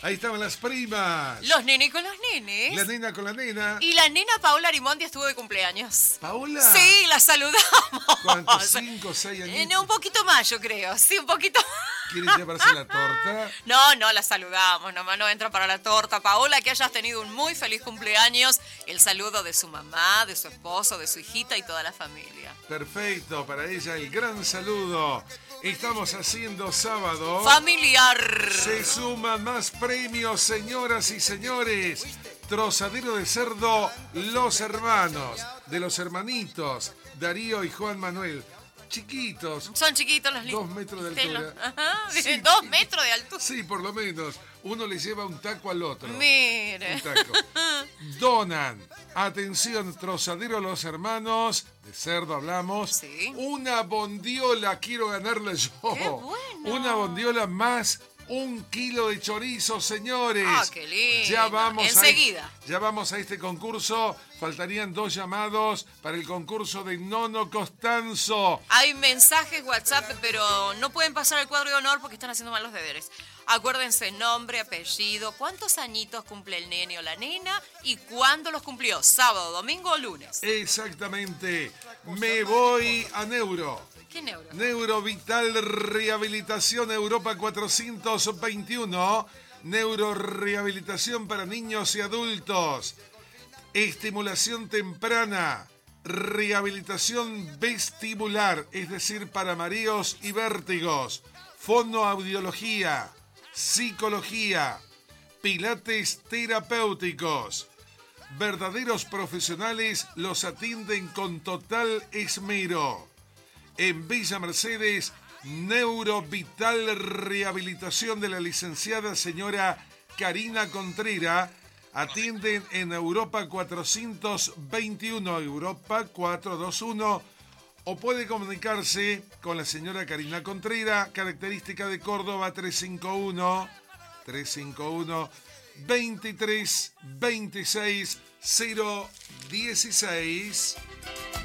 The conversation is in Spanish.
Ahí estaban las primas. Los nenes con los nenes. La nena con la nena. Y la nena Paola Arimondi estuvo de cumpleaños. ¿Paola? Sí, la saludamos. ¿Cuántos? ¿5, 6 años? Un poquito más, yo creo. Sí, un poquito más. ¿Quieren llevarse la torta? No, la saludamos. Nomás no entra para la torta. Paola, que hayas tenido un muy feliz cumpleaños. El saludo de su mamá, de su esposo, de su hijita y toda la familia. Perfecto, para ella el gran saludo. Estamos haciendo sábado. Familiar. Se suman más premios, señoras y señores. Trozadero de cerdo, Los Hermanos, de los hermanitos, Darío y Juan Manuel. Chiquitos. Son chiquitos los lindos. 2 metros de altura. Ajá, Sí, 2 metros de altura. Sí, por lo menos. Uno le lleva un taco al otro. Mire. Un taco. Donan. Atención, Trozadero Los Hermanos. De cerdo hablamos. Sí. Una bondiola, quiero ganarla yo. ¡Qué bueno! Una bondiola más 1 kilo de chorizo, señores. ¡Ah, qué lindo! Ya vamos enseguida. Ya vamos a este concurso. Faltarían 2 llamados para el concurso de Nono Costanzo. Hay mensajes WhatsApp, pero no pueden pasar al cuadro de honor porque están haciendo mal los deberes. Acuérdense, nombre, apellido, cuántos añitos cumple el nene o la nena y cuándo los cumplió, sábado, domingo o lunes. Exactamente. Me voy a Neuro. ¿Qué neuro? Neurovital Rehabilitación Europa 421. Neurorehabilitación para niños y adultos. Estimulación temprana. Rehabilitación vestibular, es decir, para mareos y vértigos. Fonoaudiología. Psicología. Pilates terapéuticos. Verdaderos profesionales los atienden con total esmero. En Villa Mercedes, Neurovital Rehabilitación de la licenciada señora Karina Contreras. Atienden en Europa 421, Europa 421. O puede comunicarse con la señora Karina Contreras, característica de Córdoba 351 23 26 016.